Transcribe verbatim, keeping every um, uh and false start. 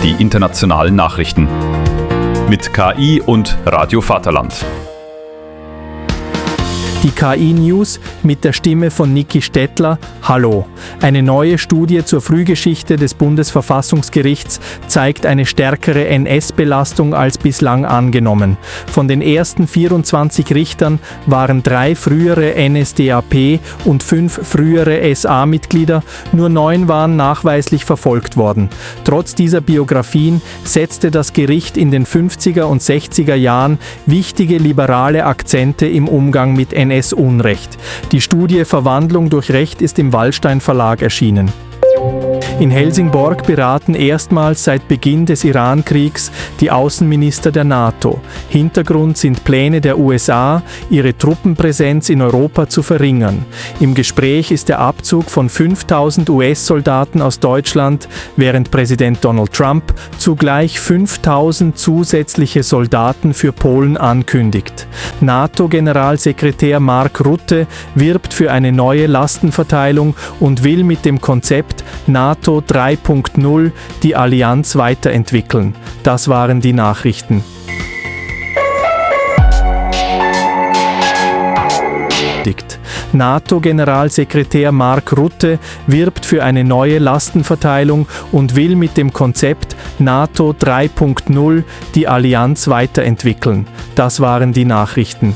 die internationalen Nachrichten. Mit K I und Radio Vaterland. Die K I-News mit der Stimme von Niki Stettler. Hallo. Eine neue Studie zur Frühgeschichte des Bundesverfassungsgerichts zeigt eine stärkere N S-Belastung als bislang angenommen. Von den ersten vierundzwanzig Richtern waren drei frühere N S D A P und fünf frühere S A-Mitglieder, nur neun waren nachweislich verfolgt worden. Trotz dieser Biografien setzte das Gericht in den fünfziger und sechziger Jahren wichtige liberale Akzente im Umgang mit N S-Unrecht. Die Studie Verwandlung durch Recht ist im Wallstein Verlag erschienen. In Helsingborg beraten erstmals seit Beginn des Iran-Kriegs die Außenminister der NATO. Hintergrund sind Pläne der U S A, ihre Truppenpräsenz in Europa zu verringern. Im Gespräch ist der Abzug von fünftausend U S-Soldaten aus Deutschland, während Präsident Donald Trump zugleich fünftausend zusätzliche Soldaten für Polen ankündigt. NATO-Generalsekretär Mark Rutte wirbt für eine neue Lastenverteilung und will mit dem Konzept NATO drei Punkt null die Allianz weiterentwickeln. Das waren die Nachrichten. NATO-Generalsekretär Mark Rutte wirbt für eine neue Lastenverteilung und will mit dem Konzept NATO drei Punkt null die Allianz weiterentwickeln. Das waren die Nachrichten.